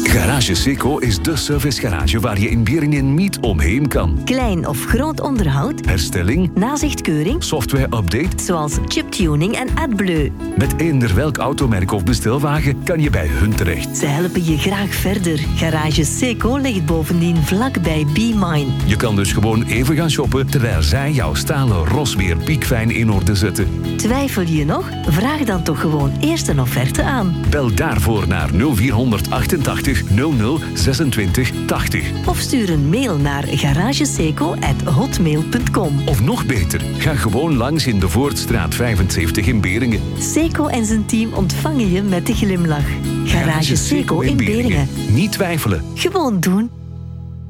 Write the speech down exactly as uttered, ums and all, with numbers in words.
Garage Seco is de servicegarage waar je in Beringen niet omheen kan. Klein of groot onderhoud, herstelling, nazichtkeuring, software-update, zoals chiptuning en AdBleu. Met eender welk automerk of bestelwagen kan je bij hun terecht. Ze helpen je graag verder. Garage Seco ligt bovendien vlak bij B-Mine. Je kan dus gewoon even gaan shoppen terwijl zij jouw stalen ros weer piekfijn in orde zetten. Twijfel je nog? Vraag dan toch gewoon eerst een offerte aan. Bel daarvoor naar nul vier achtentachtig nul nul zesentwintig tachtig. Of stuur een mail naar garageseco at hotmail punt com. Of nog beter, ga gewoon langs in de Voortstraat vijfenzeventig in Beringen. Seco en zijn team ontvangen je met de glimlach. Garage Seco in Beringen. Niet twijfelen. Gewoon doen.